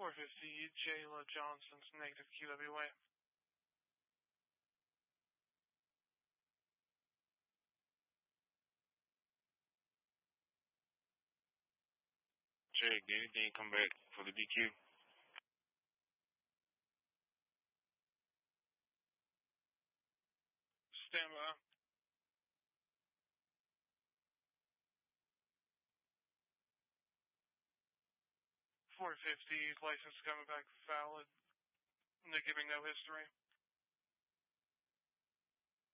450, Jayla Johnson's negative QWA. Check, did anything come back for the DQ? Stand by. 450, license coming back valid. They're giving no history.